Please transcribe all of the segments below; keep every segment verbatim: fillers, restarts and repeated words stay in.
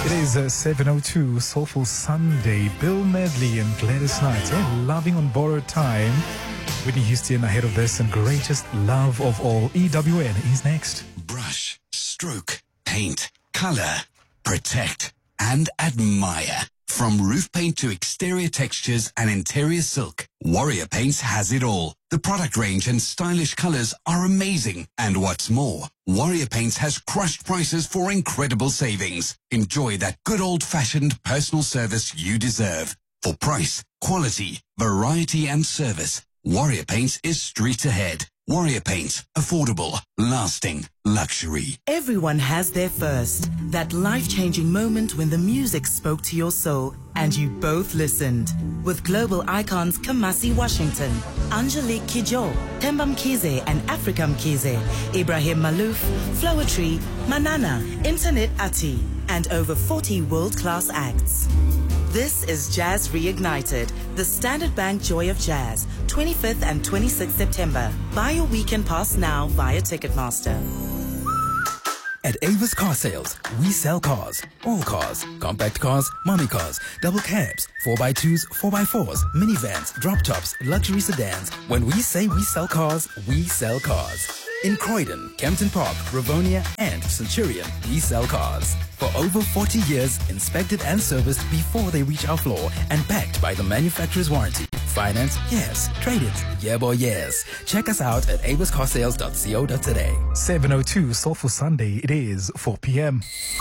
It is uh, seven oh two, Soulful Sunday. Bill Medley and Gladys Knight, yeah, Loving on Borrowed Time. Whitney Houston ahead of this, and Greatest Love of All. E W N is next. Brush, stroke, paint, color, protect, and admire. From roof paint to exterior textures and interior silk, Warrior Paints has it all. The product range and stylish colors are amazing. And what's more, Warrior Paints has crushed prices for incredible savings. Enjoy that good old-fashioned personal service you deserve. For price, quality, variety and service, Warrior Paints is street ahead. Warrior Paints, affordable, lasting, luxury. Everyone has their first, that life-changing moment when the music spoke to your soul and you both listened. With global icons Kamasi Washington, Angelique Kidjo, Themba Mkhize and Africa Mkhize, Ibrahim Malouf, Floetry, Manana, Internet Ati, and over forty world-class acts. This is Jazz Reignited, the Standard Bank Joy of Jazz, twenty-fifth and twenty-sixth September. Buy your weekend pass now via Ticketmaster. At Avis Car Sales, we sell cars. All cars. Compact cars, mommy cars, double cabs, four by twos, four by fours, minivans, drop tops, luxury sedans. When we say we sell cars, we sell cars. In Croydon, Kempton Park, Ravonia, and Centurion, we sell cars. For over forty years, inspected and serviced before they reach our floor and backed by the manufacturer's warranty. Finance? Yes. Trade-ins? Yeah, boy, yes. Check us out at avis car sales dot co dot za. seven oh two, Soulful Sunday. It is four p.m.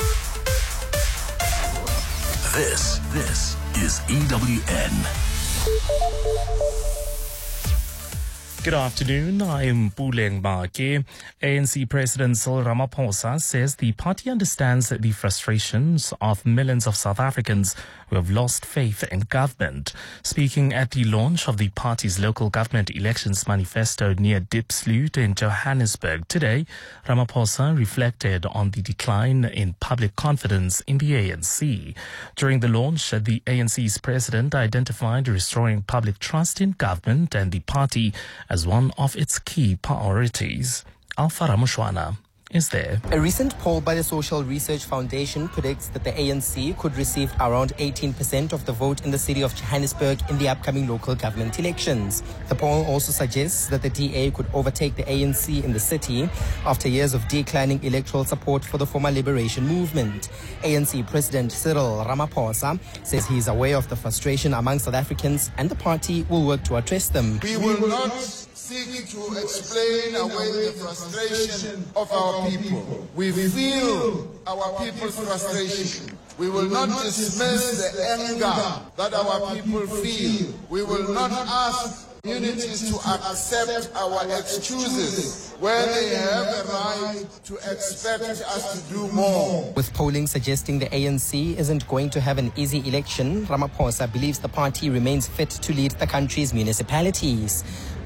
This, this is E W N. Good afternoon. I am Puleng Bake. A N C President Cyril Ramaphosa says the party understands the frustrations of millions of South Africans who have lost faith in government. Speaking at the launch of the party's local government elections manifesto near Diepsloot in Johannesburg today, Ramaphosa reflected on the decline in public confidence in the A N C. During the launch, the A N C's president identified restoring public trust in government and the party as one of its key priorities. Alpha Ramushwana is there. A recent poll by the Social Research Foundation predicts that the A N C could receive around eighteen percent of the vote in the city of Johannesburg in the upcoming local government elections. The poll also suggests that the D A could overtake the A N C in the city after years of declining electoral support for the former liberation movement. A N C President Cyril Ramaphosa says he is aware of the frustration among South Africans and the party will work to address them. We will not seek to explain away the frustration of our people. We feel our people's frustration. We will not dismiss the anger that our people feel. We will not ask communities to accept our excuses where they have a right to expect us to do more. With polling suggesting the A N C isn't going to have an easy election, Ramaphosa believes the party remains fit to lead the country's municipalities.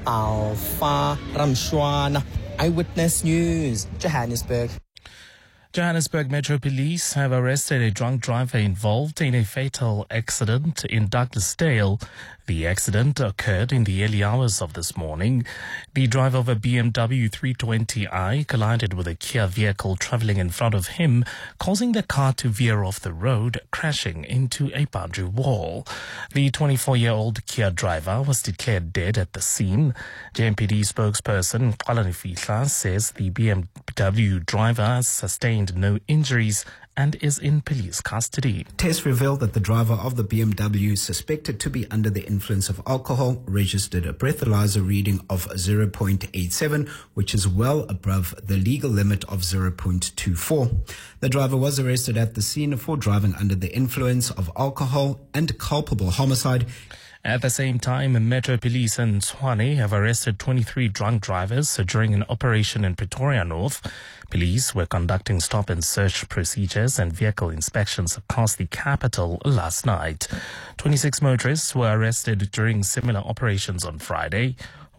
Alpha Ramshwana, Eyewitness News, Johannesburg. Johannesburg Metro Police have arrested a drunk driver involved in a fatal accident in Douglasdale. The accident occurred in the early hours of this morning. The driver of a B M W three twenty i collided with a Kia vehicle traveling in front of him, causing the car to veer off the road, crashing into a boundary wall. The twenty-four-year-old Kia driver was declared dead at the scene. J M P D spokesperson Xolani Fihla says the B M W driver sustained no injuries and is in police custody. Tests revealed that the driver of the B M W, suspected to be under the influence of alcohol, registered a breathalyzer reading of zero point eight seven, which is well above the legal limit of zero point two four. The driver was arrested at the scene for driving under the influence of alcohol and culpable homicide. At the same time, Metro Police in Tshwane have arrested twenty-three drunk drivers during an operation in Pretoria North. Police were conducting stop and search procedures and vehicle inspections across the capital last night. twenty-six motorists were arrested during similar operations on Friday.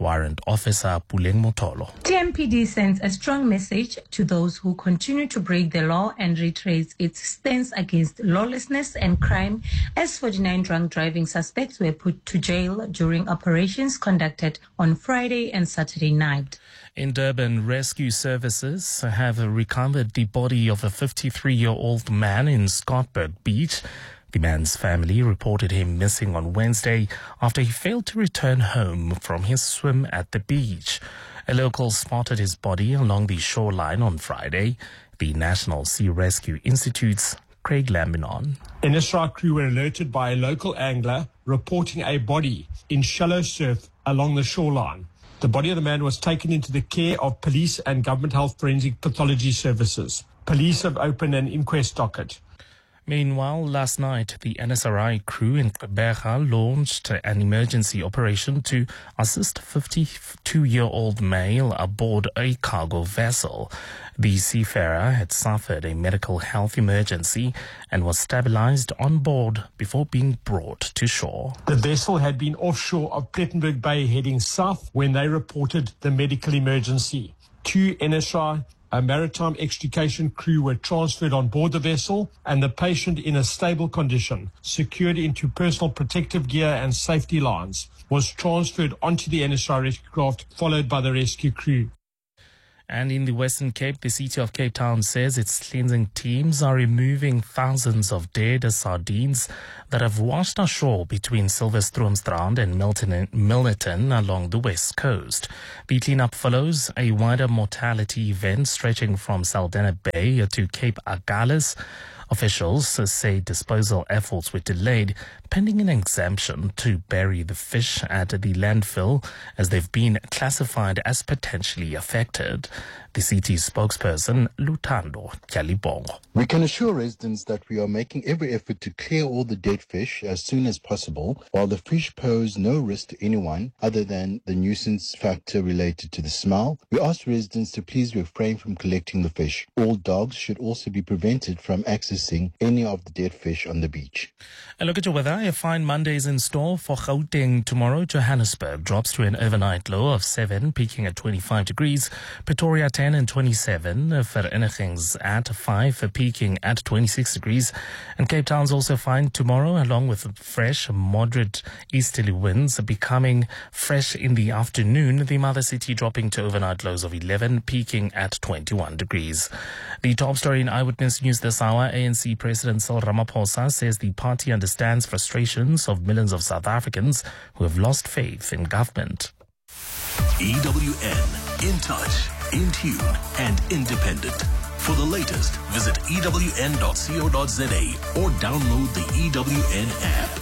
Warrant Officer Puleng Motolo. T M P D sends a strong message to those who continue to break the law and reiterates its stance against lawlessness and crime, as forty-nine drunk driving suspects were put to jail during operations conducted on Friday and Saturday night. In Durban, rescue services have recovered the body of a fifty-three-year-old man in Scottburg Beach. The man's family reported him missing on Wednesday after he failed to return home from his swim at the beach. A local spotted his body along the shoreline on Friday. The National Sea Rescue Institute's Craig Lambinon. N S R crew were alerted by a local angler reporting a body in shallow surf along the shoreline. The body of the man was taken into the care of police and government health forensic pathology services. Police have opened an inquest docket. Meanwhile, last night, the N S R I crew in Gqeberha launched an emergency operation to assist a fifty-two-year-old male aboard a cargo vessel. The seafarer had suffered a medical health emergency and was stabilized on board before being brought to shore. The vessel had been offshore of Plettenberg Bay heading south when they reported the medical emergency. Two N S R I A maritime extrication crew were transferred on board the vessel, and the patient, in a stable condition, secured into personal protective gear and safety lines, was transferred onto the N S R I rescue craft, followed by the rescue crew. And in the Western Cape, the city of Cape Town says its cleansing teams are removing thousands of dead sardines that have washed ashore between Silverstroomstrand and Milton, Milnerton along the west coast. The cleanup follows a wider mortality event stretching from Saldanha Bay to Cape Agulhas. Officials say disposal efforts were delayed pending an exemption to bury the fish at the landfill, as they've been classified as potentially affected. The city's spokesperson, Lutando Kyalibongo. We can assure residents that we are making every effort to clear all the dead fish as soon as possible, while the fish pose no risk to anyone other than the nuisance factor related to the smell. We ask residents to please refrain from collecting the fish. All dogs should also be prevented from accessing any of the dead fish on the beach. A look at your weather. A fine Monday is in store for Gauteng tomorrow. Johannesburg drops to an overnight low of seven, peaking at twenty-five degrees. Pretoria ten and twenty-seven. Verenigings at five, peaking at twenty-six degrees. And Cape Town's also fine tomorrow, along with fresh, moderate easterly winds becoming fresh in the afternoon. The mother city dropping to overnight lows of eleven, peaking at twenty-one degrees. The top story in Eyewitness News this hour. A N C President Cyril Ramaphosa says the party understands frustrations of millions of South Africans who have lost faith in government. E W N, in touch, in tune and independent. For the latest, visit E W N dot co dot za or download the E W N app.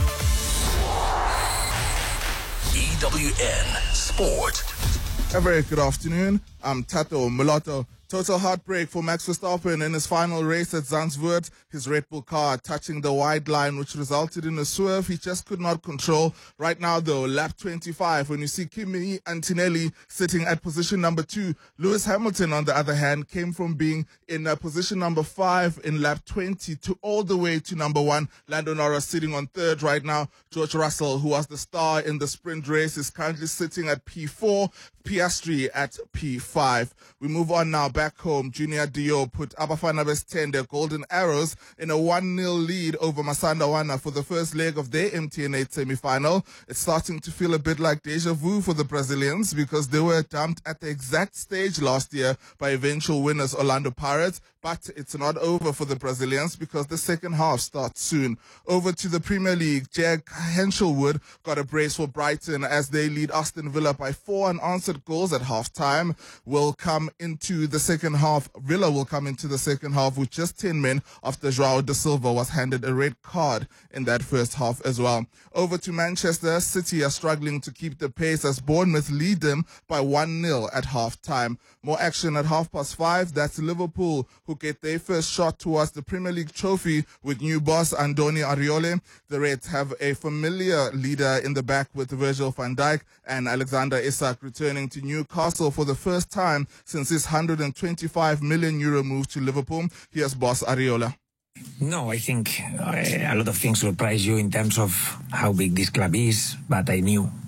E W N Sport. A very good afternoon. I'm Tato Mulatto. Total heartbreak for Max Verstappen in his final race at Zandvoort. His Red Bull car touching the wide line, which resulted in a swerve he just could not control. Right now, though, lap twenty-five, when you see Kimi Antonelli sitting at position number two, Lewis Hamilton, on the other hand, came from being in uh, position number five in lap twenty to all the way to number one. Lando Norris sitting on third right now. George Russell, who was the star in the sprint race, is currently sitting at P four. Piastri at P five. We move on now back home. Junior Dio put Abafana West ten, their Golden Arrows, in a one nil lead over Masandawana for the first leg of their M T N eight semi-final. It's starting to feel a bit like deja vu for the Brazilians because they were dumped at the exact stage last year by eventual winners Orlando Pirates. But it's not over for the Brazilians because the second half starts soon. Over to the Premier League. Jack Henshelwood got a brace for Brighton as they lead Aston Villa by four unanswered goals at half-time. Will come into the second half. Villa will come into the second half with just ten men after João da Silva was handed a red card in that first half as well. Over to Manchester. City are struggling to keep the pace as Bournemouth lead them by one nil at half-time. More action at half past five. That's Liverpool, who get their first shot towards the Premier League trophy with new boss Andoni Ariole. The Reds have a familiar leader in the back with Virgil van Dijk and Alexander Isak returning to Newcastle for the first time since his one hundred twenty-five million euro move to Liverpool. Here's boss Ariola. No, I think uh, a lot of things surprise you in terms of how big this club is, but I knew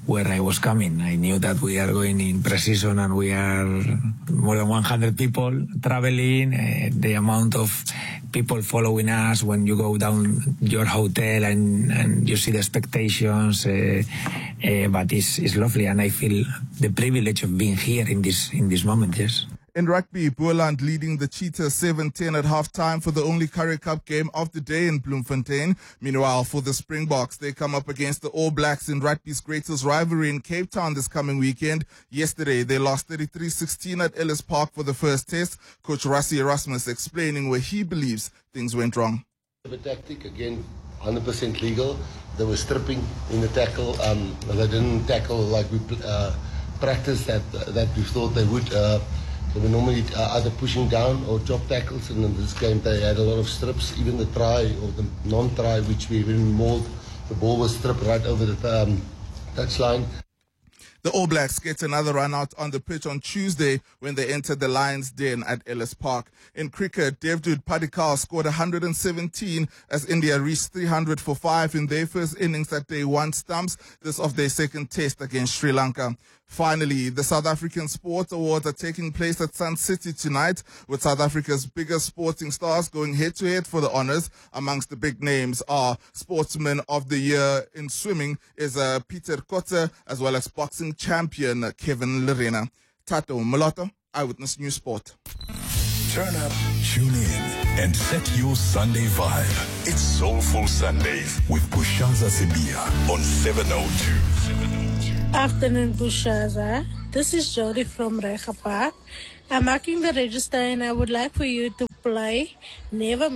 where I was coming. I knew that we are going in pre-season and we are more than one hundred people traveling. Uh, the amount of people following us when you go down your hotel and, and you see the expectations, uh, uh, but it's, it's lovely, and I feel the privilege of being here in this in this moment. Yes. In rugby, Boland leading the Cheetahs seven ten at halftime for the only Currie Cup game of the day in Bloemfontein. Meanwhile, for the Springboks, they come up against the All Blacks in rugby's greatest rivalry in Cape Town this coming weekend. Yesterday, they lost thirty-three sixteen at Ellis Park for the first test. Coach Rassie Erasmus explaining where he believes things went wrong. The tactic, again, one hundred percent legal. They were stripping in the tackle. Um, they didn't tackle like we uh, practiced that, that we thought they would. Uh, They were normally uh, either pushing down or drop tackles, and in this game they had a lot of strips. Even the try or the non-try, which we even mauled, the ball was stripped right over the um, touchline. The All Blacks get another run out on the pitch on Tuesday when they entered the Lions' Den at Ellis Park. In cricket, Devdutt Padikkal scored one hundred seventeen as India reached three hundred for five in their first innings at day one stumps, this of their second test against Sri Lanka. Finally, the South African Sports Awards are taking place at Sun City tonight, with South Africa's biggest sporting stars going head-to-head for the honours. Amongst the big names are Sportsman of the Year in swimming is uh, Peter Kotte, as well as boxing champion Kevin Lerena. Tato Moloto, Eyewitness News Sport. Turn up, tune in, and set your Sunday vibe. It's Soulful Sundays with Bushaza Sibia on seven oh two. Afternoon, Bushaza. This is Jody from Rega Park. I'm marking the register and I would like for you to play Never